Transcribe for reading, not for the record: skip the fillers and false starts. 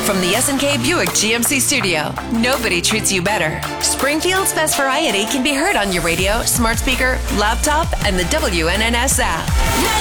From the SNK Buick GMC studio, nobody treats you better. Springfield's best variety can be heard on your radio, smart speaker, laptop, and the WNNS app.